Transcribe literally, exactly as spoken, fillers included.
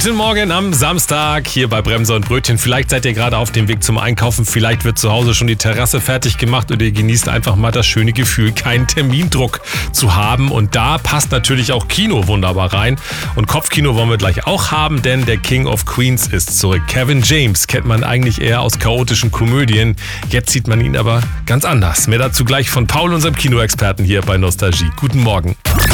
Guten Morgen am Samstag hier bei Bremser und Brötchen. Vielleicht seid ihr gerade auf dem Weg zum Einkaufen, vielleicht wird zu Hause schon die Terrasse fertig gemacht und ihr genießt einfach mal das schöne Gefühl, keinen Termindruck zu haben. Und da passt natürlich auch Kino wunderbar rein. Und Kopfkino wollen wir gleich auch haben, denn der King of Queens ist zurück. Kevin James kennt man eigentlich eher aus chaotischen Komödien. Jetzt sieht man ihn aber ganz anders. Mehr dazu gleich von Paul, unserem Kinoexperten hier bei Nostalgie. Guten Morgen.